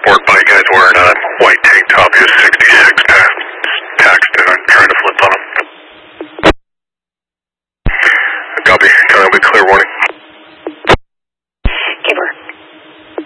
report by you guys wearing a white tank top. He was 66 taxed and I'm trying to flip on him. Copy. Can I be clear warning?